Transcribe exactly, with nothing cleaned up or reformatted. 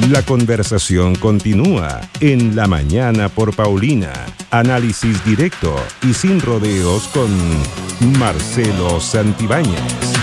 La conversación continúa en La Mañana por Paulina. Análisis directo y sin rodeos con Marcelo Santibáñez.